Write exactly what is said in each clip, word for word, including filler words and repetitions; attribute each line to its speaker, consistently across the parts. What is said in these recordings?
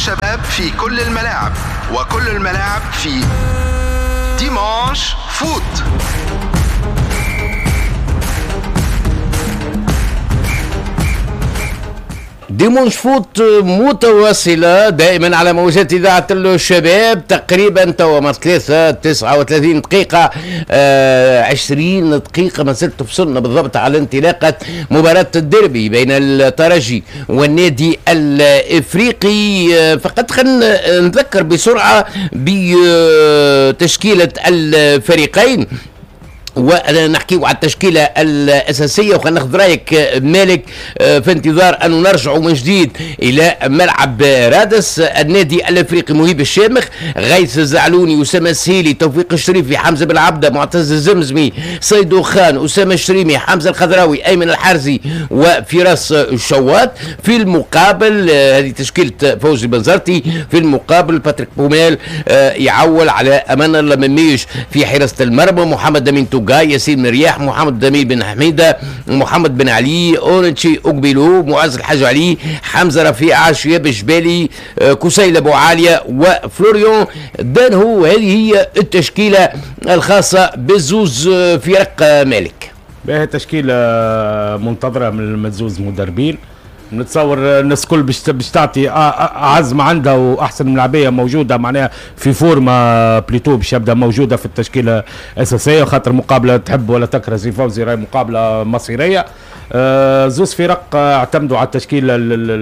Speaker 1: الشباب في كل الملاعب، وكل الملاعب في ديمانش فوت.
Speaker 2: ديمونش فوت متواصلة دائما على موجات إذاعة الشباب. تقريبا توا ثلاثة تسعة وثلاثين دقيقة آه عشرين دقيقة ما زلت وصلنا بالضبط على انطلاقة مباراة الديربي بين الترجي والنادي الإفريقي. آه فقط خلينا نذكر بسرعة بتشكيلة الفريقين ونحكيو على التشكيلة الأساسية، وخلينا ناخذ رأيك مالك في انتظار أن نرجع من جديد إلى ملعب رادس. النادي الأفريقي مهيب الشامخ، غيث الزعلوني، أسامة السهيلي، توفيق الشريفي، حمزة بن عبده، معتز الزمزمي، سيدو خان، أسامة الشريمي، حمزة الخضراوي، أيمن الحارزي وفراس الشواط. في المقابل هذه تشكيلة فوزي بنزرتي، في المقابل باتريك بوميل يعول على أمان الله مميش في حراسة المرمى، محمد أمين ياسين مرياح، محمد دميل بن حميدة، محمد بن علي، أورنشي أقبلو، معز الحاج علي، حمزة رفيعة، شياب الجبالي، كسيل أبو عالية وفلوريون دانهو. هذه هي التشكيلة الخاصة بزوز فرق مالك.
Speaker 3: باهي تشكيلة منتظرة من المزوز مدربين. نتصور الناس كل باش تعطي عزمة عندها واحسن ملاعبيه موجوده معناها في فورما بليتو باش يبدا موجوده في التشكيله الاساسيه، خاطر مقابله تحب ولا تكره زي فوزي راهي مقابله مصيريه. آه زوز فرق اعتمدوا على التشكيله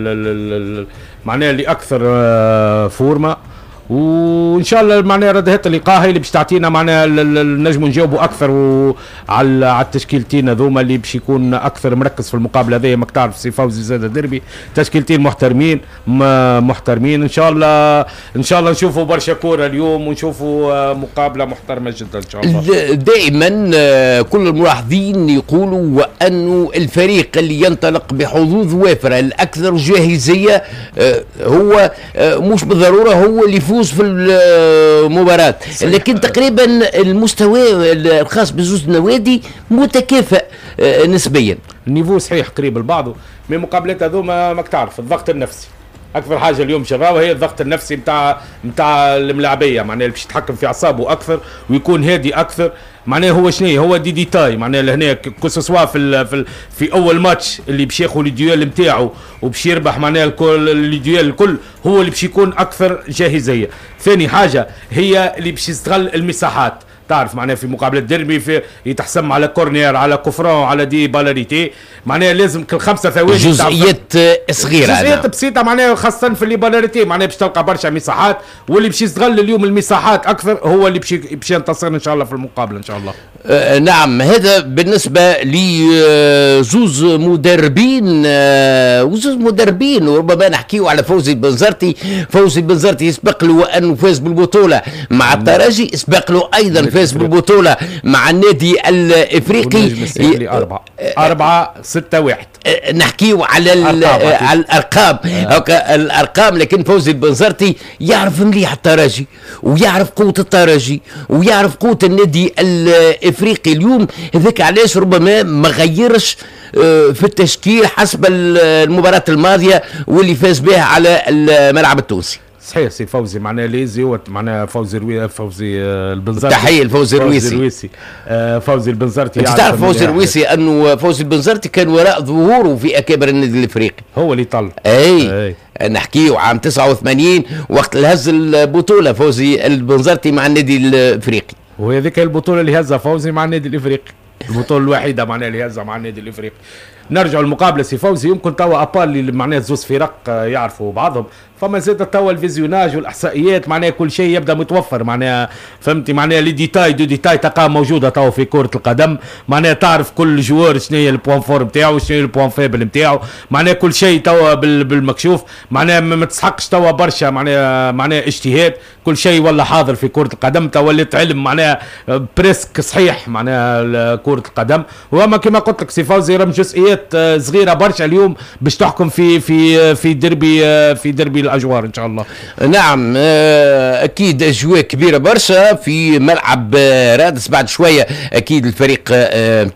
Speaker 3: معناها اللي اكثر آه فورما، وان شاء الله معناها ردهت اللقاء هي اللي باش تعطينا معناها نجموا نجاوبوا اكثر على على التشكيلتين هذوما اللي باش يكون اكثر مركز في المقابله هذه. ماك تعرف سي فوزي زاد دربي تشكيلتين محترمين محترمين ان شاء الله. ان شاء الله نشوفوا برشا كوره اليوم ونشوفوا مقابله محترمه جدا ان شاء الله.
Speaker 2: دائما كل الملاحظين يقولوا انه الفريق اللي ينطلق بحظوظ وافره الاكثر جاهزيه هو مش بالضروره هو اللي يفوز في المباراة، لكن تقريبا المستوى الخاص بزوز النوادي متكافئ نسبيا.
Speaker 3: النيفو صحيح قريب لبعضه، من مقابلات هذوما ماك تعرف الضغط النفسي اكثر حاجه اليوم شراوه هي الضغط النفسي نتاع نتاع الملاعبيه، معناها باش يتحكم في اعصابه اكثر ويكون هادي اكثر. معناه هو شنو هو دي ديتاي معناه لهنا كوسوسوا في ال في, ال في اول ماتش اللي باش ياخذ الديوال نتاعو وباش يربح معناه الكل الديوال الكل هو اللي باش يكون اكثر جاهزيه. ثاني حاجه هي اللي باش يستغل المساحات، تعرف معناها في مقابله ديربي في يتحسم على كورنير على كوفرون على دي بالاريتي، معناها لازم كل خمسه ثواني
Speaker 2: جزئيات صغيره
Speaker 3: جزئيات بسيطه معناها خاصه في الليبالاريتي معناها باش تلقى برشا مساحات، واللي باش يستغل اليوم المساحات اكثر هو اللي باش باش ينتصر ان شاء الله في المقابله ان شاء الله.
Speaker 2: آه نعم، هذا بالنسبه لزوز مدربين آه وزوز مدربين وربما نحكيو على فوزي البنزرتي. فوزي البنزرتي يسبق له انه فاز بالبطوله مع الترجي، يسبق له ايضا فاز بالبطوله مع النادي الافريقي
Speaker 3: أربعة أربعة ستة واحد.
Speaker 2: نحكيو على على الارقام هكا الارقام، لكن فوزي البنزرتي يعرف مليح الترجي ويعرف قوه الترجي ويعرف قوه النادي الافريقي اليوم. هذاك علاش ربما ما غيرش في التشكيل حسب المباراه الماضيه واللي فاز بها على الملعب التونسي.
Speaker 3: صحيح سي فوزي معناه ليزي هو معناه فوزي روي فوزي البنزرتي.
Speaker 2: تحيه لفوزي الرويسي.
Speaker 3: آه فوزي البنزرتي.
Speaker 2: انت تعرف فوزي الرويسي انه فوزي البنزرتي كان وراء ظهوره في اكابر النادي الافريقي،
Speaker 3: هو اللي طلع.
Speaker 2: اي, أي. نحكيه عام تسعة وثمانين وقت اللي هز البطوله فوزي البنزرتي مع النادي الافريقي،
Speaker 3: وهذيك البطوله اللي هزها فوزي مع النادي الافريقي، البطوله الوحيده معناها اللي هزها مع النادي الافريقي. نرجع المقابله سي فوزي، يمكن توا ابال اللي معناها زوز فرق يعرفوا بعضهم، فما زاد توا الفيزيوناج والاحصائيات معناها كل شيء يبدا متوفر معناها فهمتي معناها لي ديتاي دو ديتاي تلقى موجوده توا في كره القدم، معناها تعرف كل جوار شنو هي البوان فور نتاعو شنو هي البوان فيبل نتاعو، معناها كل شيء توا بالمكشوف، معناها ما تسحقش توا برشا معناها معناها اجتهاد، كل شيء ولا حاضر في كره القدم توا ولات علم معناها بريسك صحيح معناها كره القدم. وما كما قلت لك سي فوزي رغم جزئيات صغيره برشا اليوم باش تحكم في في في دربي في دربي الاجوار ان شاء الله.
Speaker 2: نعم اكيد اجواء كبيره برشا في ملعب رادس. بعد شويه اكيد الفريق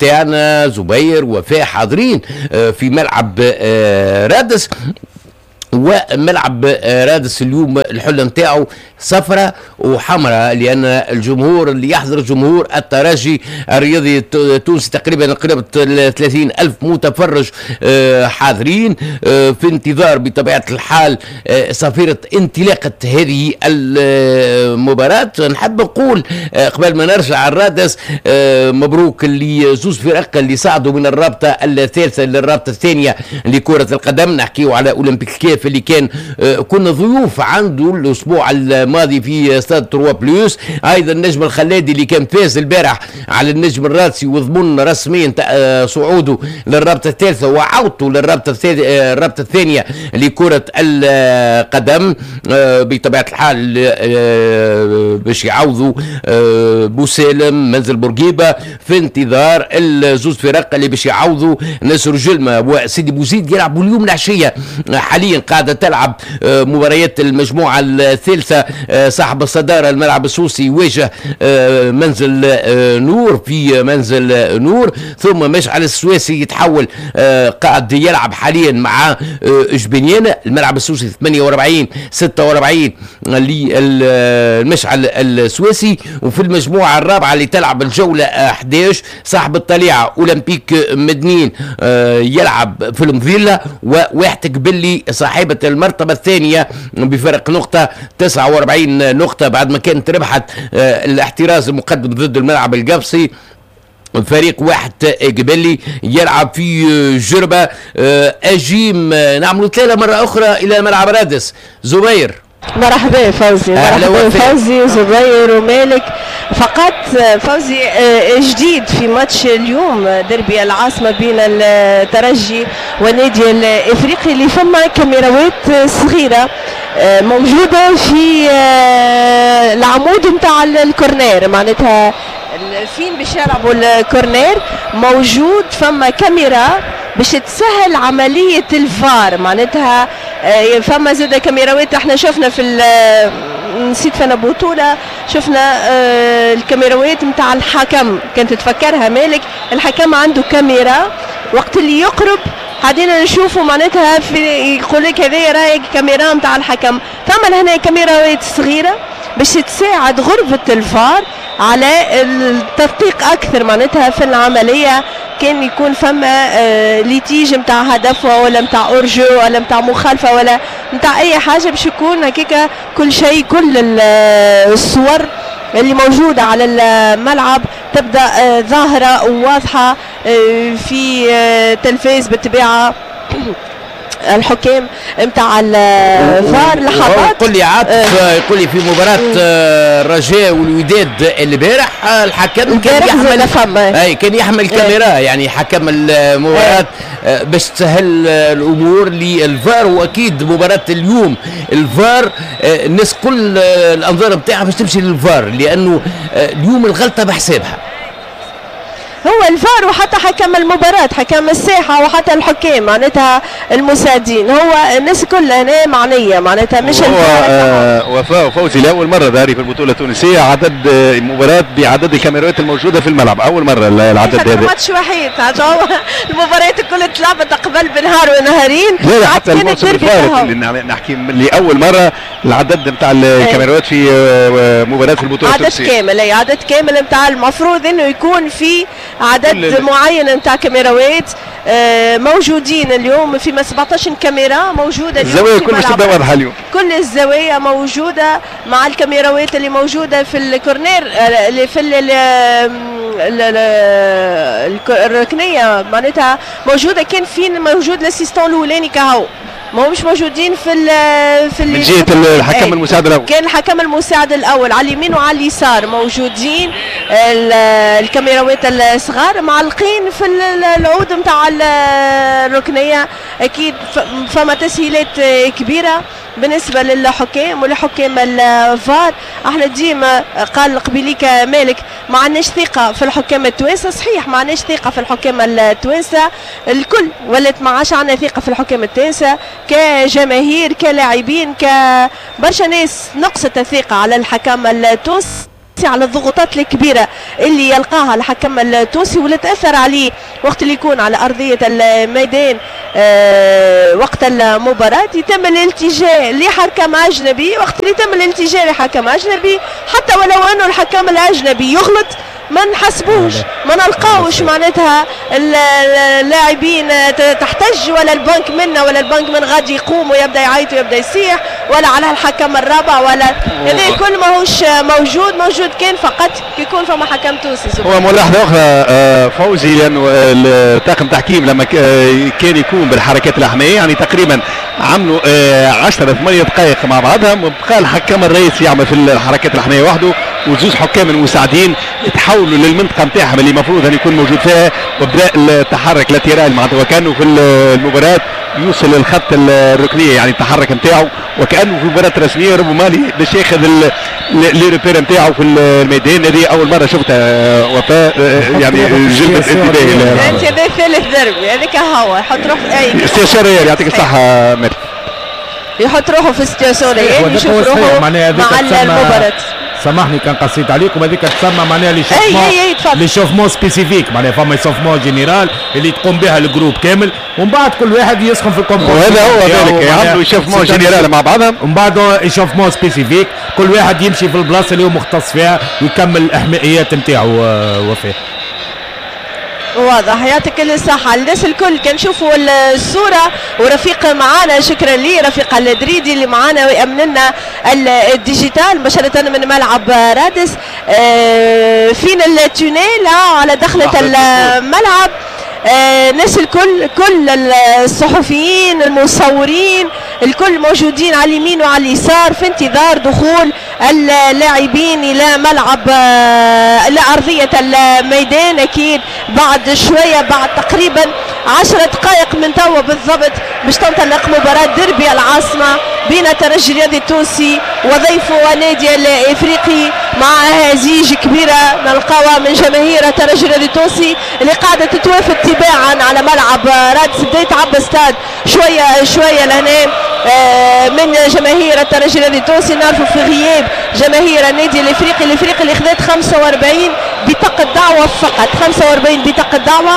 Speaker 2: نتاعنا زبير وفاء حاضرين في ملعب رادس، وملعب رادس اليوم الحله نتاعو صفراء وحمراء، لان الجمهور اللي يحضر جمهور الترجي الرياضي التونسي تقريبا قرابه ثلاثين ألف متفرج حاضرين في انتظار بطبيعه الحال صفيره انطلاقه هذه المباراه. نحب نقول قبل ما نرجع الرادس مبروك اللي زوز فرق اللي صعدوا من الرابطه الثالثه للرابطه الثانيه لكره القدم. نحكيو على اولمبيك كيف اللي كان كنا ضيوف عنده الاسبوع الماضي في استاد تروا بلوس. ايضا النجم الخلادي اللي كان فاز البارح على النجم الراسي وضمن رسميا صعوده للرابطه الثالثه وعودته للرابطه الرابطه الثانيه لكره القدم. بطبيعه الحال باش يعوضوا بوسالم منزل بورقيبه في انتظار الزوز فرق اللي باش يعوضوا نصر جلمه وسيدي بوزيد يلعبوا اليوم العشيه. حاليا قاعده تلعب مباريات المجموعه الثالثه. صاحب الصداره الملعب السوسي يواجه منزل نور في منزل نور، ثم مشعل السويسي يتحول قاعد يلعب حاليا مع جبنيانه. الملعب السوسي ثمانية وأربعين ستة وأربعين للمشعل السويسي. وفي المجموعه الرابعه اللي تلعب الجوله أحد عشر صاحب الطليعه اولمبيك مدنين يلعب في المظله، وواحد قبلي صاحبه المرتبه الثانيه بفرق نقطه تسعة وأربعين نقطه بعد ما كانت ربحت الاحتراز المقدم ضد الملعب القبصي. فريق واحد قبلي يلعب في جربه. اجيم نعملوا ثلاثه مره اخرى الى ملعب رادس. زبير
Speaker 4: مرحبا فوزي، مرحبا فوزي زبير ومالك. فقط فوزي جديد في ماتش اليوم دربي العاصمه بين الترجي والنادي الافريقي اللي فما كاميراوات صغيره موجوده في العمود نتاع الكورنير، معناتها فين باش يلعبوا الكورنير موجود فما كاميرا باش تسهل عمليه الفار. معناتها فما زاد كاميراوات. احنا شفنا في نسيت فانا بطوله شفنا الكاميراوات نتاع الحكم، كانت تفكرها مالك الحكم عنده كاميرا وقت اللي يقرب قاعدين نشوفوا معناتها في يقول لك هذه راهي كاميرا نتاع الحكم. ثم لهنا كاميراوات صغيره باش تساعد غرفه الفار على التدقيق اكثر معناتها في العمليه. كان يكون فما آه ليتيج نتاع هدف ولا نتاع اورجو ولا نتاع مخالفه ولا نتاع اي حاجه باش يكون هكاك كل شيء كل الصور اللي موجوده على الملعب تبدا آه ظاهره وواضحه آه في آه تلفاز بالطبيعه. الحكام نتاع الفار لحظات.
Speaker 2: قل لي عاطف يقول لي في مباراه الرجاء والوداد البارح الحكم كان يحمل اي كان يحمل كاميرا يعني حكم المباراه باش تسهل الامور للفار. واكيد مباراه اليوم الفار الناس كل الانظار بتاعها باش تمشي للفار لانه اليوم الغلطه بحسابها.
Speaker 4: هو الفار وحتى حكم المباراة حكم الساحة وحتى الحكام معناتها المساعدين، هو الناس كلها هنا معنية معناتها مش الفار.
Speaker 5: آه وفاء وفوزي لأول مرة ظهري في البطولة التونسية عدد مباريات بعدد الكاميرات الموجودة في الملعب، أول مرة العدد هذا.
Speaker 4: ماتش وحيد المباريات كلها تلعبت قبل بنهار ونهارين.
Speaker 5: لا حتى الموسم الفارق اللي نحكي لأول مرة العدد نتاع الكاميرات في مباريات في البطولة التونسية.
Speaker 4: عدد كامل أي عدد كامل نتاع المفروض إنه يكون في عدد معين نتاع كاميراوات موجودين اليوم في سبعطاش كاميرا موجوده.
Speaker 5: الزوايا كلها تبدا واضحه اليوم،
Speaker 4: كل الزوايا موجوده مع الكاميراوات اللي موجوده في الكورنير اللي في الركنيه معناتها موجوده. كان فين موجود الاسيستون الاولاني كهو ما همش موجودين في ال في
Speaker 5: من جهه الحكم المساعد الاول.
Speaker 4: كان الحكم المساعد الاول على اليمين وعلى اليسار موجودين الكاميراوات الصغار معلقين في العود نتاع الركنيه. اكيد فما تسهيلات كبيره بالنسبه للحكام ولحكام الفار. احنا ديما قال قبيليك مالك ما عندناش ثقه في الحكام التوانسه، صحيح ما عندناش ثقه في الحكام التوانسه الكل، ولات ما عادش عندنا ثقه في الحكام التوانسه كجماهير كلاعبين كبرشا ناس. نقصت الثقه على الحكم التونسي على الضغوطات الكبيره اللي يلقاها الحكم التونسي واللي تاثر عليه وقت اللي يكون على ارضيه الميدان آه وقت المباراة يتم الالتجاء لحكم أجنبي. وقت اللي يتم الالتجاء لحكم أجنبي حتى ولو أنه الحكم الأجنبي يغلط ما نحسبوش، ما نلقاوش معناتها اللاعبين تحتج ولا البنك منا ولا البنك من غادي يقوم ويبدا يعيط ويبدا يصيح ولا على الحكم الرابع ولا هذا كل ما هوش موجود. موجود كان فقط يكون فما حكم تونسي.
Speaker 5: هو ملاحظه اخرى فوزي، لانه الطاقم تحكيم لما كان يكون بالحركات الاحميه يعني تقريبا عملوا عشرة ثمانية دقائق مع بعضها، بقى الحكم الرئيسي يعمل في الحركات الاحميه وحده وزوز حكام المساعدين تحولوا للمنطقه نتاعهم اللي المفروض ان يكون موجود فيها، وبدا التحرك لاترال معناتها وكانه في المباراه يوصل للخط الركنيه يعني التحرك نتاعو وكانه في مباراه رسميه ربما باش ياخذ لي ريبير نتاعو في الميدان. هذه اول مره شفتها وفاء يعني جلبت انتباهي.
Speaker 4: انت هذا ثالث ضربه هذيك هو يحط روحه اي
Speaker 5: استشاره يعطيك الصحه مالك
Speaker 4: يحط روحه في استشاره يشوف روحه مع المباراه.
Speaker 3: سامحني كان قصيت عليكم، هذيك تسمى معناها لي شوفمون لي شوفمون سبيسيفيك، معناها فما شوفمون جينيرال اللي تقوم بها الجروب كامل ومن بعد كل واحد يسخن في الكومبوزيشن.
Speaker 5: وهذا هو ذلك يعملوا شوفمون جينيرال مع بعضهم
Speaker 3: ومن بعد شوفمون سبيسيفيك كل واحد يمشي في البلاصه اللي هو مختص فيها ويكمل الاحمائيات نتاعو. وفاء
Speaker 4: واضح يعطيك الصحة. الناس الكل كنشوفوا الصورة ورفيق معانا، شكرا لي رفيق الدريدي اللي معانا ويأمن لنا الديجيتال مباشرة من ملعب رادس. فين التونيل على دخلة الملعب. الناس الكل كل الصحفيين المصورين الكل موجودين على اليمين وعلى اليسار في انتظار دخول اللاعبين الى ملعب لارضيه الميدان. اكيد بعد شويه بعد تقريبا عشر دقائق من توا بالضبط باش تنطلق مباراه ديربي العاصمه بين الترجي الرياضي التونسي وضيفه النادي الافريقي مع هزيج كبيره نلقاوها من جماهير الترجي الرياضي التونسي اللي قاعده تتوافد تباعا على ملعب رادس. بدايه عبى استاد شويه شويه لهنا من جماهير الترجي الرياضي التونسي. نعرفوا في غياب جماهير النادي الافريقي الافريقي اللي خذت خمسة وأربعين بطاقه دعوه فقط، خمسة وأربعين بطاقه دعوه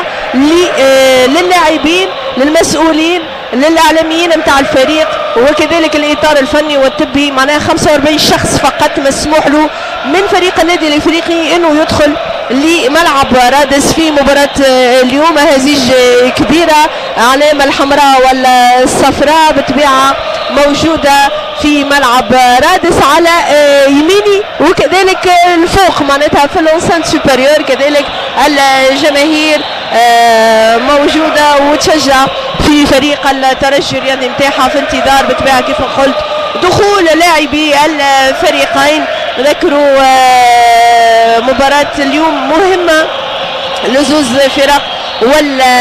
Speaker 4: للاعبين للمسؤولين للاعلاميين نتاع الفريق وكذلك الاطار الفني والطبي. معناها خمسة وأربعين شخص فقط مسموح له من فريق النادي الافريقي انه يدخل لملعب رادس في مباراة اليوم. هزيج كبيرة علامة الحمراء والصفراء بطبيعة موجودة في ملعب رادس على يميني وكذلك الفوق معناتها في الانسانت سوبريور كذلك الجماهير موجودة وتشجع في فريق الترجي الرياضي نتاعها في انتظار بطبيعة كيف قلت دخول لاعبي الفريقين. ذكروا مباراة اليوم مهمة لزوز فرق ولا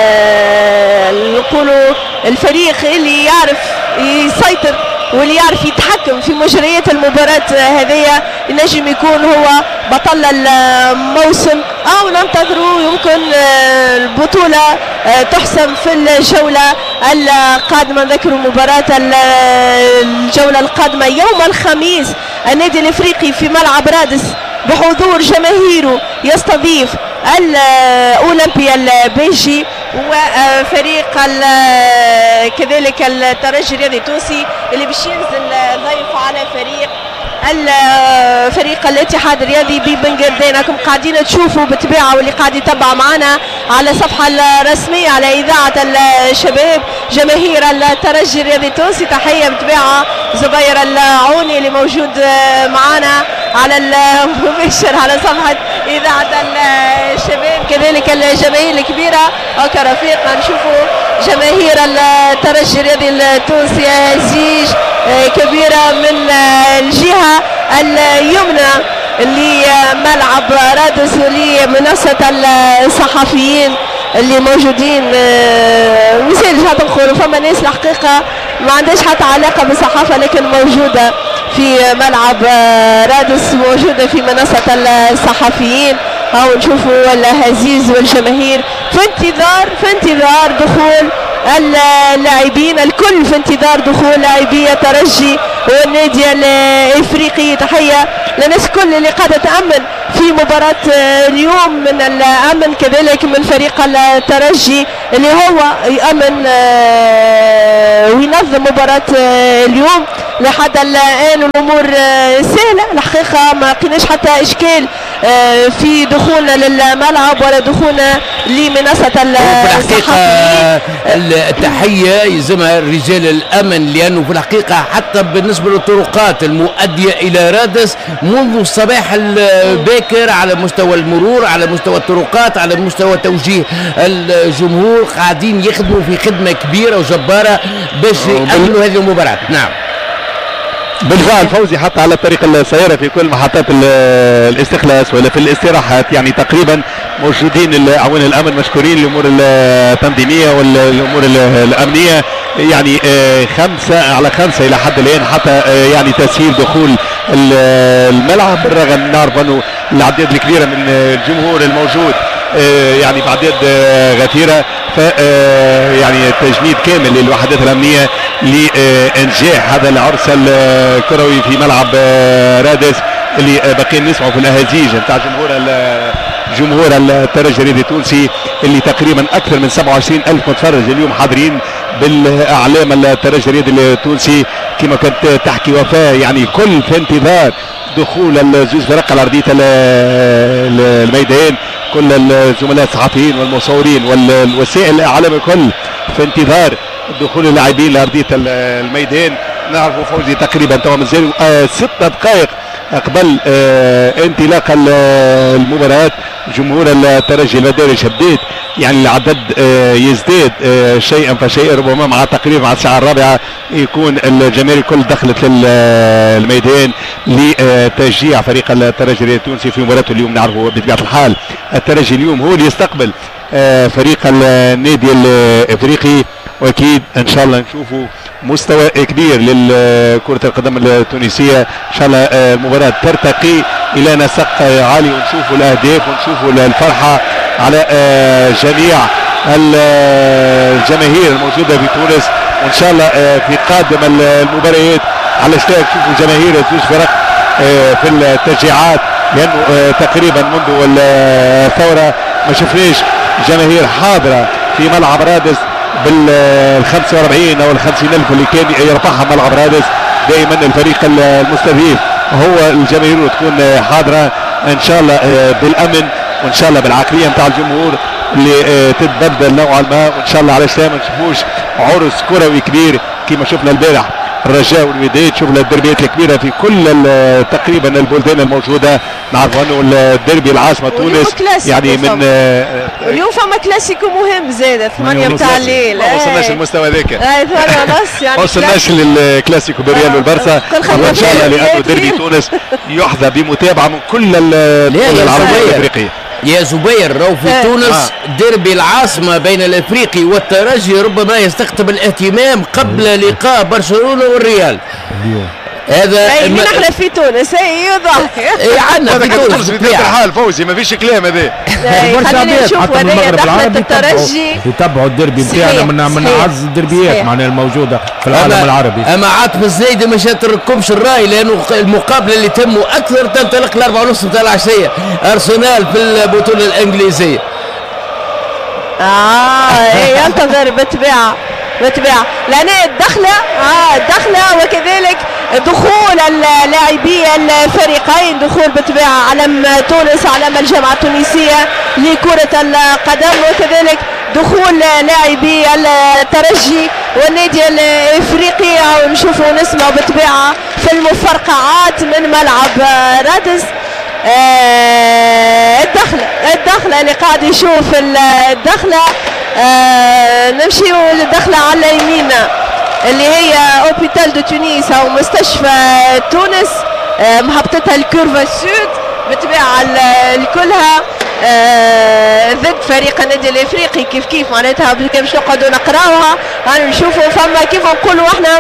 Speaker 4: نقولوا الفريق اللي يعرف يسيطر واللي يعرف يتحكم في مجريات المباراة هذه ينجم يكون هو بطل الموسم او ننتظروا يمكن البطولة تحسم في الجولة القادمة. ذكروا مباراة الجولة القادمة يوم الخميس النادي الافريقي في ملعب رادس بحضور جماهيره يستضيف الاولمبيا البيجي وفريق كذلك الترجي الرياضي التونسي اللي باش ينزل ضيف على فريق الفريق الاتحاد الرياضي ببن قردان. راكم قاعدين تشوفوا بالطبيعه واللي قاعد يتبع معنا على الصفحه الرسميه على اذاعه الشباب جماهير الترجي الرياضي التونسي. تحيه بالطبيعه زبير العوني اللي موجود معنا على المباشر على صفحه اذاعه الشباب كذلك الجماهير الكبيره وكرفيق نشوفوا جماهير الترجي الرياضي التونسي هزيج كبيره من الجهه اليمنى لملعب رادس ولمنصه الصحفيين اللي موجودين. مثال حتى نقولوا فما ناس الحقيقه ما عندهاش حتى علاقه بالصحافه لكن موجوده في ملعب رادس موجوده في منصه الصحفيين. هاو نشوفوا الهزيز والجماهير في انتظار في انتظار دخول اللاعبين الكل في انتظار دخول لاعبي الترجي والنادي الافريقي. تحيه للناس الكل اللي قاعده تامن في مباراه اليوم، من الامن كذلك من فريق الترجي اللي هو يامن وينظم مباراه اليوم. لحد الان الامور سهله الحقيقه، ما لقيناش حتى اشكال في دخولنا للملعب ولا دخولنا لمنصه الصحفيين.
Speaker 2: التحيه يلزمها رجال الامن، لانه في الحقيقه حتى بالنسبه للطرقات المؤديه الى رادس منذ الصباح الباكر على مستوى المرور، على مستوى الطرقات، على مستوى توجيه الجمهور، قاعدين يخدموا في خدمه كبيره وجباره باش يأمنوا هذه المباراه. نعم
Speaker 5: بالفعل فوزي، حتى على الطريق السيارة في كل محطات الاستخلاص ولا في الاستراحات يعني تقريبا موجودين اعوان الامن مشكورين، الامور التنظيميه والامور الامنيه يعني خمسه على خمسه الى حد الان، حتى يعني تسهيل دخول الملعب، بالرغم نعرف انه الاعداد الكبيره من الجمهور الموجود يعني باعداد غفيره، ف يعني تجنيد كامل للوحدات الامنيه لانجاح هذا العرس الكروي في ملعب رادس اللي باقيين نسمعوا في الاهازيج نتاع جمهور جمهور الترجي الرياضي التونسي، اللي تقريبا اكثر من سبعة وعشرين ألف متفرج اليوم حاضرين بالاعلام الترجي الرياضي التونسي. كما كنت تحكي وفاء يعني كل في انتظار دخول الزوز فرق على ارضيه الميدان، كل الزملاء الصحفيين والمصورين والوسائل الاعلام الكل في انتظار دخول اللاعبين لارضيه الميدان. نعرفوا فوزي تقريبا توا مازال ست دقائق قبل انطلاق المباراة، جمهور الترجي المدارج بدات يعني العدد يزداد شيئا فشيئا، ربما مع تقريبا مع الساعه الرابعه يكون الجماهير الكل دخلت للميدان لتشجيع فريق الترجي التونسي في مباراته اليوم. نعرفوا بطبيعه الحال الترجي اليوم هو اللي يستقبل فريق النادي الافريقي، واكيد ان شاء الله نشوفوا مستوى كبير لكرة القدم التونسية. ان شاء الله المباراة ترتقي الى نسق عالي، ونشوفوا الاهداف ونشوفوا الفرحة على جميع الجماهير الموجودة في تونس، وان شاء الله في قادم المباريات على اشتراك تشوفوا جماهير زوج فرق في التشجيعات، لانه تقريبا منذ الثورة ما شفناش جماهير حاضرة في ملعب رادس بال خمسة وأربعين او ال خمسين ألف اللي كان يرفعها ملعب رادس. دائما الفريق المستضيف هو الجماهير تكون حاضره ان شاء الله بالامن، وان شاء الله بالعقليه نتاع الجمهور اللي تتبدل نوعا ما، وان شاء الله على السلامه ما نشوفوش عرس كروي كبير كما شفنا البارح الرجاء والوداد، شفنا الدربيات الكبيره في كل تقريبا البلدان الموجوده. نعرف انه الدربي العاصمه تونس يعني من
Speaker 4: اليوم فما كلاسيكو مهم زاد ثمانية بتاع الليل،
Speaker 5: ما وصلناش المستوى ذاك،
Speaker 4: اي ثمانية ونص يعني
Speaker 5: ما وصلناش للكلاسيكو بريال والبرسا ان شاء الله، لانه دربي تونس يحظى بمتابعه من كل الدول العربيه الافريقيه.
Speaker 2: يا زبير راهو في تونس آه. ديربي العاصمة بين الافريقي والترجي ربما يستقطب الاهتمام قبل لقاء برشلونة والريال اليوم. هذا
Speaker 4: اي من احنا في تونس اي يضحك
Speaker 2: اي عندنا في تونس
Speaker 5: في الحال فوزي ما فيش كلام هذا.
Speaker 4: خلينا نشوف هذه دخلة الترجي
Speaker 3: يتابعوا الديربي نتاعنا من من اعز الدربيات معناها الموجوده في العالم العربي.
Speaker 2: اما عاطف الزايدي مش تركبش الراي، لانه المقابله اللي تم اكثر تنطلق الاربعة ونص نتاع العشيه ارسنال في البطوله الانجليزيه.
Speaker 4: اه ينتظر بالطبيعه بالطبيعه لان الدخله اه الدخله وكذلك دخول اللاعبي الفريقين، دخول بالطبيعه علم تونس علم الجامعه التونسيه لكره القدم، وكذلك دخول لاعبي الترجي والنادي الافريقي، ونشوفوا ونسمعوا بالطبيعه في المفرقعات من ملعب رادس. آه الدخله الدخله اللي قاعد يشوف الدخله. آه نمشيو للدخله على يميننا اللي هي اوبيتال دو تونس او مستشفى تونس، آه مهبطتها الكورفا سود بالطبيعه الكلها آه ضد فريق النادي الافريقي. كيف كيف معناتها باش نقعدوا نقراوها نشوفوا فما كيف نقولوا احنا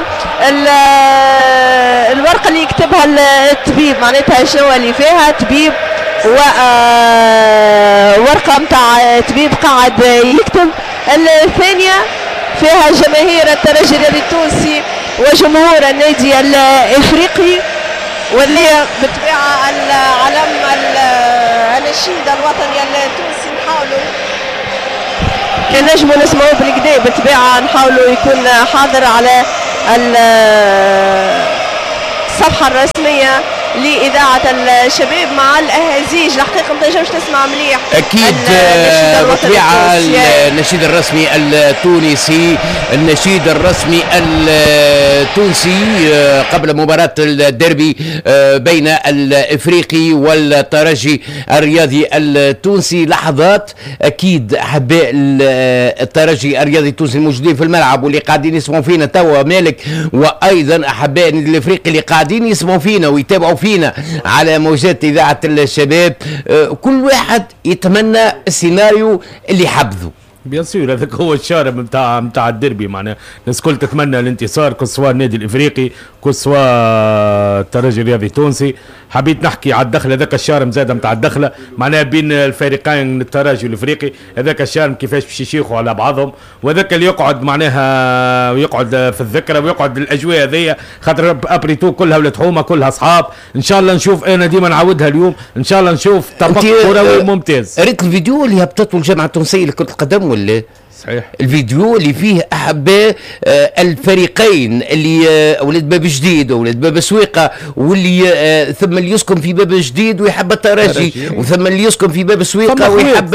Speaker 4: الورقه اللي يكتبها الطبيب معناتها شنو اللي فيها طبيب و ورقه نتاع طبيب قاعد يكتب. الثانيه فيها جماهير الترجي الرياضي التونسي وجمهور النادي الافريقي، واللي بالطبيعه العلم النشيد الوطني التونسي نحاولوا كان نجموا نسمعوا بالكدا بالطبيعه، نحاولوا يكون حاضر على الصفحه الرسميه لإذاعة الشباب مع الأهازيج. الحقيقة ما تنجمش تسمع مليح
Speaker 2: أكيد بالطبيعة النشيد الرسمي التونسي، النشيد الرسمي التونسي قبل مباراة الديربي بين الإفريقي والترجي الرياضي التونسي. لحظات أكيد أحباء الترجي الرياضي التونسي الموجودين في الملعب واللي قاعدين يسمعوا فينا توا مالك، وأيضا أحباء النادي الإفريقي اللي قاعدين يسمعوا فينا ويتابعوا فينا على موجات إذاعة الشباب. كل واحد يتمنى السيناريو اللي حبذه.
Speaker 3: بيان سور هذاك هو الشارع نتاع نتاع الديربي، معناها الناس الكل تتمنى الانتصار كل سواء النادي الافريقي كل سواء الترجي الرياضي التونسي. حبيت نحكي على الدخله هذاك الشارم زاد نتاع الدخله معناها بين الفريقين الترجي والافريقي، هذاك الشارم كيفاش باش يشيخوا على بعضهم، وهذاك اللي يقعد معناها ويقعد في الذكرى ويقعد الاجواء هذيا، خاطر ابريتو كلها ولاد حومه كلها اصحاب. ان شاء الله نشوف، انا ديما نعاودها اليوم ان شاء الله نشوف طبق كروي ممتاز.
Speaker 2: ريت الفيديو اللي هبطته الجامعه التونسيه لكره القدم ولا
Speaker 3: صحيح؟
Speaker 2: الفيديو اللي فيه احباء آه الفريقين اللي آه ولاد باب جديد وولاد باب سويقه، واللي آه ثم اللي يسكن في باب جديد ويحب الترجي، وثم اللي يسكن في باب سويقه ويحب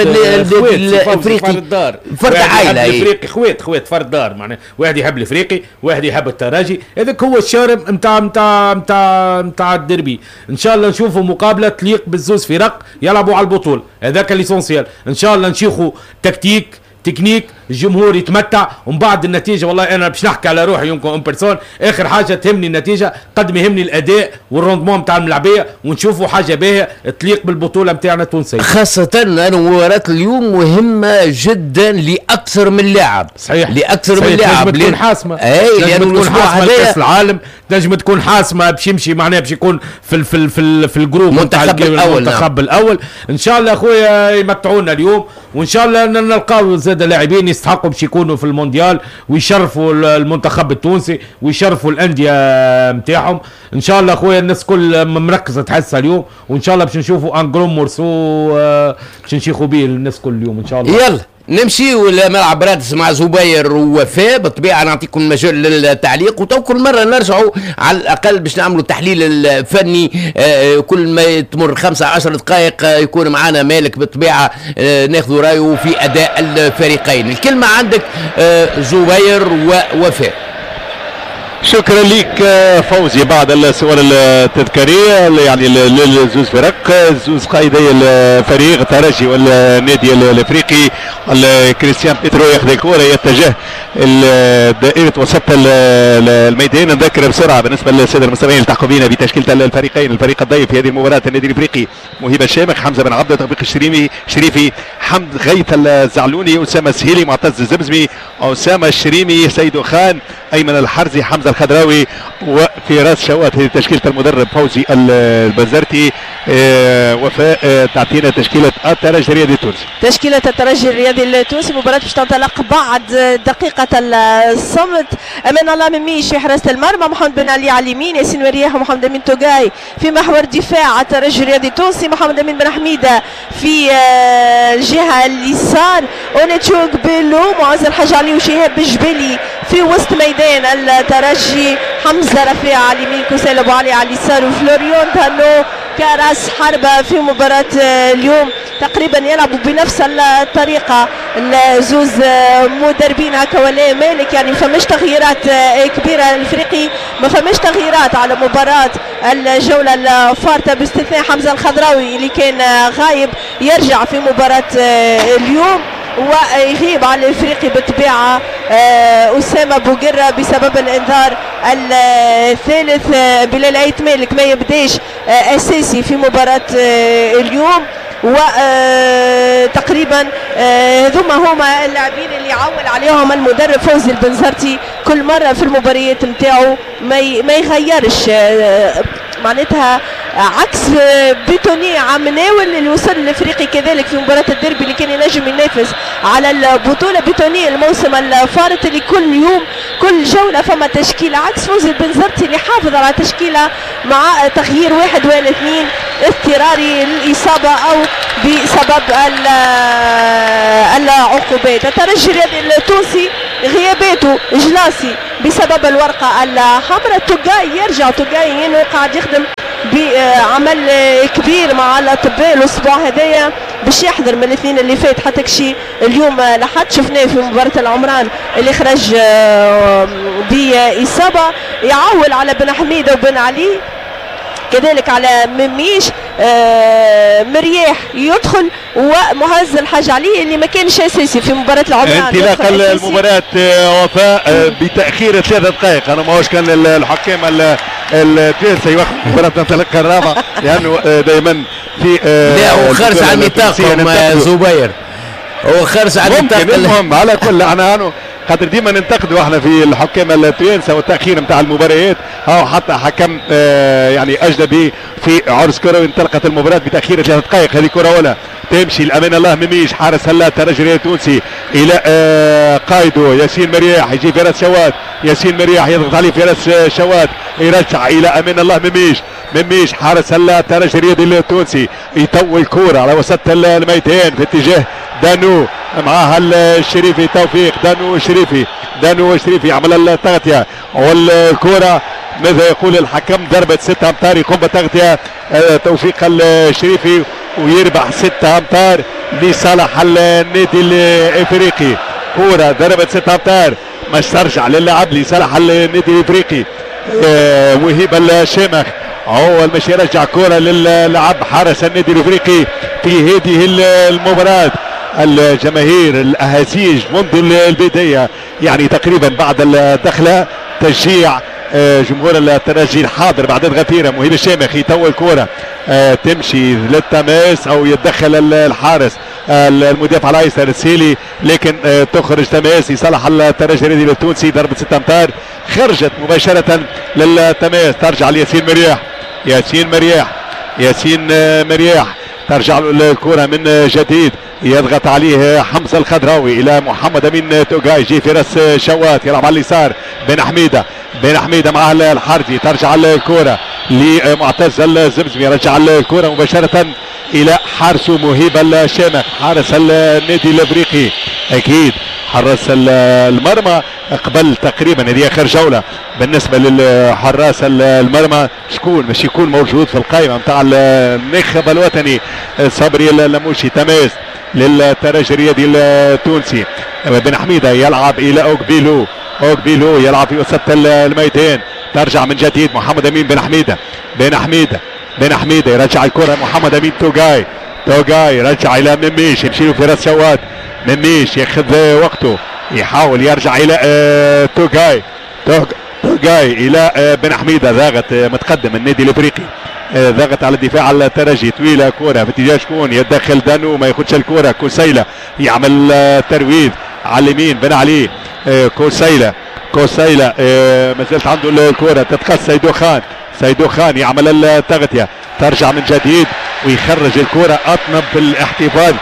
Speaker 2: الافريقي.
Speaker 3: فرد
Speaker 2: فرد عائله
Speaker 3: الافريقي خوات خوات فرد دار، معناها واحد يحب الافريقي واحد يحب الترجي. هذاك هو الشارم نتاع نتاع نتاع نتاع الديربي. ان شاء الله نشوفوا مقابله تليق بالزوز فرق يلعبوا على البطوله، هذاك ليسونسيال. ان شاء الله نشيخوا تكتيك تكنيك، الجمهور يتمتع، ومن بعد النتيجه والله انا باش نحكي على روحي يمكن اون بيرسون، اخر حاجه تهمني النتيجه قد ما يهمني الاداء والروندمون نتاع الملعبيه، ونشوفوا حاجه باهيه تليق بالبطوله نتاعنا التونسيه.
Speaker 2: خاصه ان مباراه اليوم مهمه جدا لاكثر من لاعب.
Speaker 3: صحيح،
Speaker 2: لاكثر من لاعب.
Speaker 3: تنجم تكون حاسمه،
Speaker 2: اي
Speaker 3: تنجم تكون حاسمه لكاس العالم، تنجم تكون حاسمه باش يمشي معناها باش يكون في ال في ال في, ال في الجروب
Speaker 2: المنتخب الاول.
Speaker 3: المنتخب الاول ان شاء الله اخويا يمتعونا اليوم، وان شاء الله نلقاو زاد لاعبين يستحقوا باش يكونوا في المونديال ويشرفوا المنتخب التونسي ويشرفوا الانديه نتاعهم. ان شاء الله اخويا الناس كل مركزه تحسها اليوم، وان شاء الله باش نشوفوا ان جروم مورسو باش نشيخوا به الناس كل يوم ان شاء الله.
Speaker 2: يلا نمشي لملعب رادس مع زبير ووفاء. بالطبيعه نعطيكم المجال للتعليق، وتو كل مره نرجعوا على الاقل باش نعملوا التحليل الفني. آه كل ما تمر خمسة عشر دقائق آه يكون معنا مالك بالطبيعه آه ناخذ رايه في اداء الفريقين. الكلمه عندك آه زبير ووفاء.
Speaker 5: شكرا لك فوزي. بعد السؤال التذكاري يعني للزوز فرق، زوز قائدي الفريق الترجي والنادي الافريقي، كريستيان بيترو ياخذ الكره يتجه دائرة وسط الميدان. نذكر بسرعه بالنسبه للساده المستمعين التحقوا بنا بتشكيله الفريقين. الفريق الضيف في هذه المباراه النادي الافريقي مهيب الشامخ، حمزه بن عبده، توفيق الشريمي شريفي، حمد غيث الزعلوني، اسامه السهيلي، معتز الزبزمي، اسامه الشريمي، سيدو خان، ايمن الحرزي، حمزه الخضراوي، وفي راس شوات هذه تشكيله المدرب فوزي البزرتي. اه وفاء اه تعطينا تشكيله الترجي الرياضي التونسي.
Speaker 4: تشكيله الترجي الرياضي التونسي مباراه باش تنطلق بعد دقيقه الصمت. امان الله مميش في حراسه المرمى، محمد بن علي على اليمين، ياسين ورياح ومحمد امين توغاي في محور دفاع الترجي الرياضي التونسي، محمد امين بن حميده في اه الجهه اليسار، اونيتشوك بيلو، معز الحاج علي وشهاب الجبالي في وسط ميدان الترجي، حمزه رفيع على اليمين، كوسيل ابو علي على اليسار، وفلوريون تانو كراس حربه في مباراه اليوم. تقريبا يلعبوا بنفس الطريقه الزوز مدربين هكا ولا مالك، يعني ما فماش تغييرات كبيره. الافريقي ما فماش تغييرات على مباراه الجوله الفارطه باستثناء حمزه الخضراوي اللي كان غايب، يرجع في مباراه اليوم، ويغيب على الافريقي بالطبيعه اسامه بوقره بسبب الانذار الثالث. بلال عيت مالك ما يبداش اساسي في مباراه اليوم، وتقريبا هذوما هما اللاعبين اللي يعول عليهم المدرب فوزي البنزرتي كل مره في المباريات نتاعو ما ما يغيرش معناتها عكس بيتوني عم ناول اللي وصل الافريقي كذلك في مباراه الديربي اللي كان ينجم ينافس على البطوله. بيتوني الموسم الفارط اللي كل يوم كل جوله فما تشكيله، عكس فوزي بنزرتي اللي حافظ على تشكيله مع تغيير واحد ولا اثنين اضطراري للاصابه او بسبب العقوبات. الترجي الرياضي التونسي غياباته جلاسي بسبب الورقه الحمراء، توجاي يرجع توجاي انه قاعد يخدم بعمل كبير مع الاطباء الاسبوع هذايا باش يحضر من الاثنين اللي فات حتى كشي اليوم لحد شفناه في مباراه العمران اللي خرج باصابه. يعول على بن حميده وبن علي كذلك على مميش. آه مرياح يدخل ومهز الحاج علي اللي ما كانش اساسي في مباراه العمران.
Speaker 5: انطلاق المباراه وفاء بتاخير ثلاث دقائق، انا ما هوش كان الحكام الثالثه يوقف مباراه الانطلاق الرابع لانه دائما في
Speaker 2: لا هو خارج عن نطاقهم زبير، هو خارج عن نطاق.
Speaker 5: المهم على كل احنا خاطر ديما ننتقدوا احنا في الحكام التوانسه والتاخير نتاع المباريات، او حتى حكم آه يعني اجنبي في عرس كروي انطلقت المباراه بتاخير ثلاث دقائق. هذه كره ولا تمشي الامان الله مميش حارس هلا الترجي التونسي الى آه قائده ياسين مرياح، يجي فراس شواد، ياسين مرياح يضغط عليه فراس شواد، يرجع الى امان الله مميش، مميش حارس هلا الترجي الرياضي التونسي يطول كوره على وسط الميدان في اتجاه دانو معها الشريفي توفيق، دانو الشريفي، دانو الشريفي عمل التغطيه والكره ماذا يقول الحكم؟ ضربه ستة امتار يقوم بالتغطيه توفيق الشريفي ويربح ستة امتار لصالح النادي الافريقي. كره ضربه ستة امتار مش ترجع للعب لصالح النادي الافريقي. وهيب الشامخ هو مش يرجع كره للعب حارس النادي الافريقي في هذه المباراه. الجماهير الاهازيج منذ البدايه يعني تقريبا بعد الدخله تشجيع جمهور الترجي الحاضر بعد غفيره. مهيب الشامخ يطول كوره تمشي للتماس او يتدخل الحارس المدافع الايسر السيلي، لكن تخرج تماس لصالح الترجي الرياضي التونسي. ضربه ستة امتار خرجت مباشره للتماس، ترجع لياسين مرياح، ياسين مرياح، ياسين مرياح ترجع له الكره من جديد، يضغط عليه حمزه الخضراوي الى محمد امين توجاي، يجي فراس شوات يلعب على اليسار بن حميده، بن حميده معه الحرجي، ترجع الكره لمعتز الزمزمي، يرجع الكره مباشره الى حارسه مهيب الشامخ حارس النادي الافريقي. اكيد حراس المرمى قبل تقريبا هذه اخر جوله بالنسبه للحراس المرمى شكون باش يكون موجود في القائمه نتاع النخب الوطني؟ صبري اللموشي تماس للترجي الرياضي التونسي. بن حميده يلعب الى اوكبيلو، اوكبيلو يلعب في وسط الميدان، ترجع من جديد محمد امين بن حميده، بن حميده بن حميده يرجع الكره محمد امين توجاي، توجاي يرجع الى مميش، يمشي له فراس شواد، مميش ياخذ وقته يحاول يرجع الى آه توجاي، توجاي الى آه بن حميده، ضاغط آه متقدم النادي الافريقي، آه ضاغط على الدفاع على الترجي، طويله كره في اتجاه شكون؟ يتدخل دانو ما ياخذش الكره، كوسيله يعمل آه ترويض على اليمين بن علي، آه كوسيله كوسيله آه ما زالت عنده الكره تتقص سيدو خان، سيدو خان يعمل التغطيه، ترجع من جديد ويخرج الكره اطنب بالاحتفاظ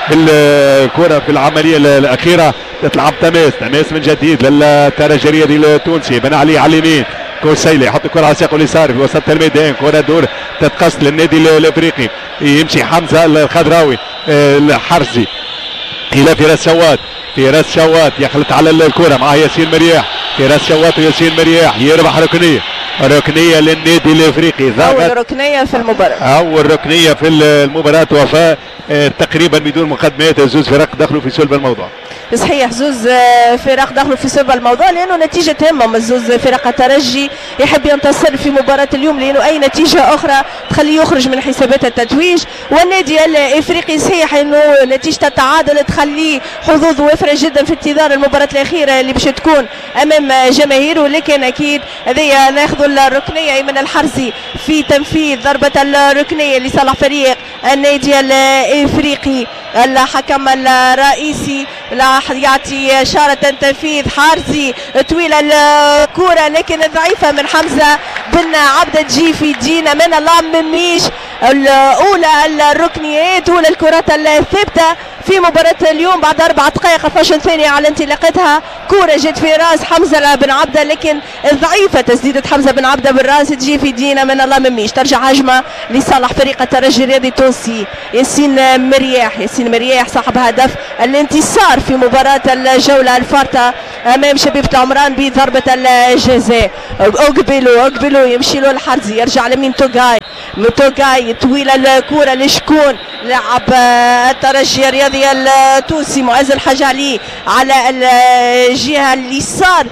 Speaker 5: بالكره في العمليه الاخيره. تتلعب تماس، تماس من جديد للترجي الرياضي التونسي، بن علي على اليمين، كوسيلي يحط الكره على ساقه اليسار في وسط الميدان، كره دور تتقص للنادي الافريقي، يمشي حمزه الخضراوي الحرزي الى فراس شوات، فراس شوات يخلط على الكره مع ياسين مرياح، فراس شوات وياسين مرياح يربح ركنيه، ركنيه للنادي الافريقي،
Speaker 4: اول ركنيه في المباراه،
Speaker 5: اول ركنيه في المباراه. وفاء اه تقريبا بدون مقدمات زوز فرق دخلوا في صلب الموضوع.
Speaker 4: صحيح زوز فرق دخلوا في صلب الموضوع لانه نتيجه تامه من زوز فرق. الترجي يحب ينتصر في مباراه اليوم لانه اي نتيجه اخرى تخليه يخرج من حسابات التتويج، والنادي الافريقي صحيح انه نتيجه التعادل تخليه حظوظ وافره جدا في انتظار المباراه الاخيره اللي باش تكون امام جماهيره. لكن اكيد هذه ناخذ الركنيه من الحرزي في تنفيذ ضربه الركنيه لصالح فريق النادي الافريقي. الحكم الرئيسي لا يعطي إشارة تنفيذ حارزي طويلة الكرة لكن ضعيفة من حمزة بن عبد تجي في دينا من الله مميش الأولى الركنيات أولى الكرات الثابتة في مباراة اليوم بعد أربع دقائق اثنتي عشرة ثانية على انطلاقتها. كرة جت في راس حمزة بن عبدة لكن ضعيفة تسديدة حمزة بن عبدة بالراس تجي في دينا من الله مميش. ترجع هجمة لصالح فريق الترجي الرياضي التونسي. ياسين مرياح ياسين مرياح صاحب هدف الانتصار في مباراة الجولة الفارطة أمام شبيبة العمران بضربة الجزاء. أقبلوا أقبلوا يمشي له الحرزي يرجع لمين توغاي توغاي طويلة الكرة لشكون لعب الترجي الرياضي التونسي معز الحاج علي على الجهة اليسار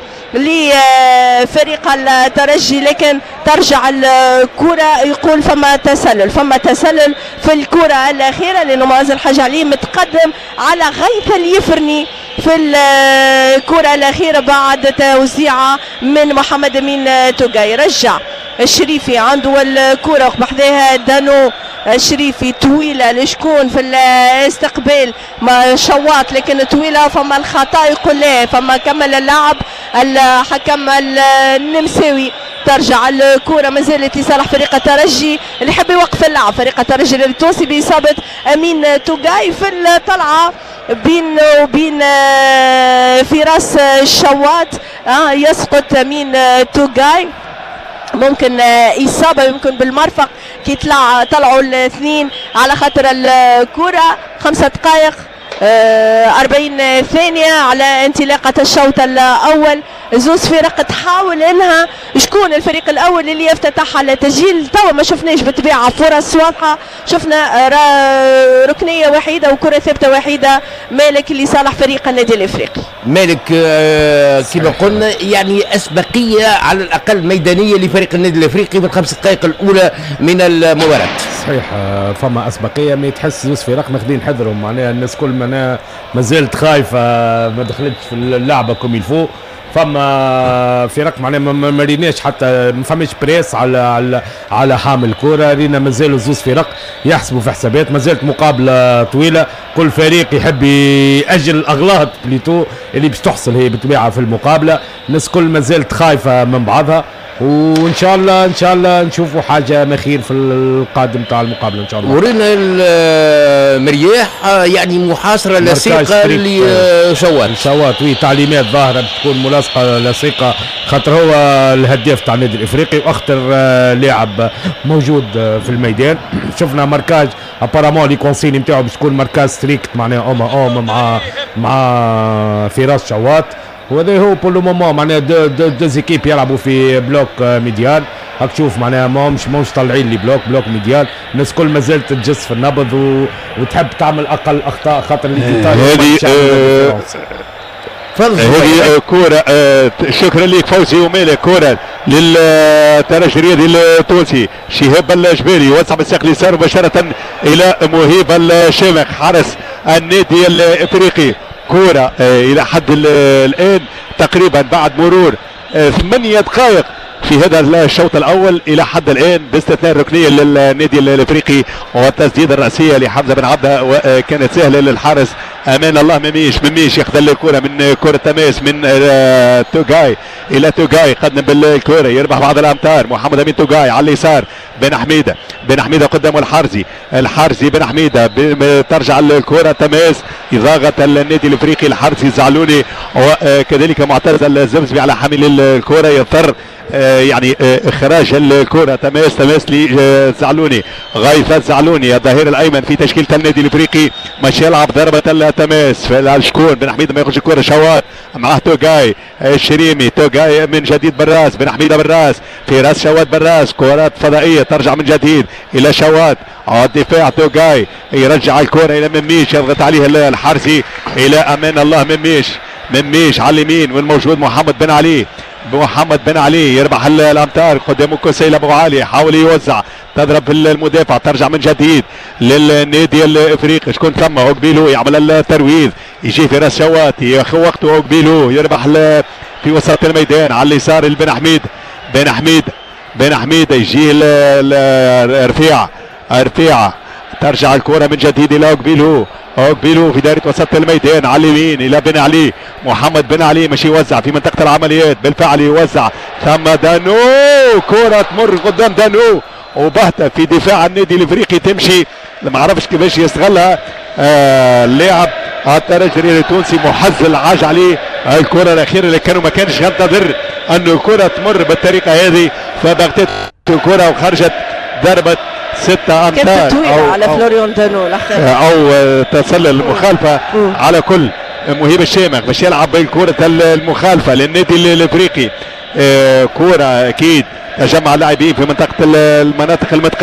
Speaker 4: لفريق الترجي لكن ترجع الكرة يقول فما تسلل فما تسلل في الكرة الأخيرة لأنه معز الحاج علي متقدم على غيث اليفرني في الكرة الأخيرة بعد توزيعة من محمد أمين توغاي. رجع الشريفي عنده الكرة بحذاها دانو الشريفي طويلة لشكون في الاستقبال ما شواط لكن طويلة فما الخطأ يقول لا فما كمل اللعب الحكم النمساوي. ترجع الكرة ما زالت لصالح فريق الترجي اللي يحب يوقف اللعب فريق الترجي التونسي بإصابة أمين توغاي في الطلعة بين وبين فراس الشواط آه يسقط أمين توغاي ممكن إصابة يمكن بالمرفق كي طلع طلعوا الاثنين على خاطر الكرة. خمسة دقائق أربعين ثانية على انطلاقة الشوط الأول. زوز فرق تحاول انها شكون الفريق الاول اللي يفتتح على تسجيل. توا ما شفناش بالطبيعه فرص واضحه شفنا ركنيه وحيده وكره ثابته وحيده مالك لصالح فريق النادي الافريقي.
Speaker 2: مالك آه كما قلنا يعني اسبقيه على الاقل ميدانيه لفريق النادي الافريقي في الخمس دقائق الاولى من المباراه.
Speaker 3: صحيح فما اسبقيه ما تحس زوز فرق ماخذين حذرهم معناها الناس كل ما ما زالت خايفه ما دخلتش في اللعبه كوم يلفو. فما فرق معناها ما ريناش حتى ما فماش بريس على على على حامل الكره. رينا مازالوا زوز فرق يحسبوا في حسابات ما زالت مقابله طويله كل فريق يحب ياجل الاغلاط بليتو اللي باش تحصل هي بالطبيعه في المقابله. الناس كل ما زالت خايفه من بعضها وان شاء الله ان شاء الله نشوفوا حاجه ما خير في القادم تاع المقابله ان شاء الله.
Speaker 2: ورينا المرياح يعني محاصره لصيقه لشوات
Speaker 3: شوات وي تعليمات ظاهره تكون ملاصقه لصيقه خاطر هو الهداف تاع النادي الافريقي واخطر لاعب موجود في الميدان. شفنا ماركاج ابارامون لي كونسيني نتاعو باش تكون ماركاج ستريكت معناها اوما اوما مع مع فراس شوات وهذا هو بولو مومون معناها دو دو دو زيكيب يلعبوا في بلوك ميديان. راك تشوف معناها ماهمش ماهمش طالعين لي بلوك بلوك ميديان. الناس كل ما زالت تجس في النبض و... وتحب تعمل اقل اخطاء خاطر
Speaker 5: هذه هذه كرة شكرا لك فوزي ومالك. كرة للترجي الرياضي التونسي شهاب الجبيري يوسع بالساق اليسار مباشرة الى مهيب الشامخ حارس النادي الافريقي. كرة الى حد الان تقريبا بعد مرور ثمانية دقائق في هذا الشوط الاول الى حد الان باستثناء الركنيه للنادي الافريقي والتسديد الراسيه لحمزه بن عبده وكانت سهله للحارس امان الله مميش مميش يخذل الكره من كره تماس من توغاي الى توغاي قدم بالكره يربح بعض الامتار. محمد امين توغاي على اليسار بن حميده بن حميده قدامه الحارزي الحارزي بن حميده ترجع الكره تماس يضاغط النادي الافريقي الحارزي الزعلوني وكذلك معتز الزمزمي على حامل الكره يضطر آه يعني آه اخراج الكره تماس تماس لزعلوني غايث الزعلوني الظهير الايمن في تشكيله النادي الافريقي مش يلعب ضربه التماس شكون بن حميده ما ياخذ الكره شوات معاه توغاي الشريمي توغاي من جديد بالراس بن حميده بالراس في راس شوات بالراس كرات فضائيه ترجع من جديد الى شوات الدفاع توغاي يرجع الكره الى مميش يضغط عليه الحارسي الى امان الله مميش مميش على اليمين والموجود محمد بن علي محمد بن علي يربح الامتار قدامه كوسيل ابو علي يحاول يوزع تضرب المدافع ترجع من جديد للنادي الافريقي شكون ثم اوكبيلو يعمل الترويض يجي في راس شوات ياخذ وقته اوكبيلو يربح في وسط الميدان على اليسار بن حميد بن حميد بن حميد يجي الرفيع رفيعه ترجع الكرة من جديد الى اوكبيلو. اوكبيلو في دائرة وسط الميدان على اليمين الى بن علي. محمد بن علي مش يوزع في منطقة العمليات، بالفعل يوزع ثم دانو، كرة تمر قدام دانو وبهتة في دفاع النادي الافريقي تمشي، ما عرفش كيفاش يستغلها آه اللاعب الترجي التونسي محز العاج عليه الكرة الأخيرة اللي كانوا ما كانش ينتظر أن الكرة تمر بالطريقة هذه، فبغتت الكرة وخرجت ضربة ستة أمتار
Speaker 4: أو على فلوريون دانو
Speaker 5: أو تصل المخالفة. على كل مهيب الشامخ باش يلعب بالكرة المخالفة للنادي الافريقي. آه كرة أكيد تجمع لاعبين في منطقة المناطق المتقدمة.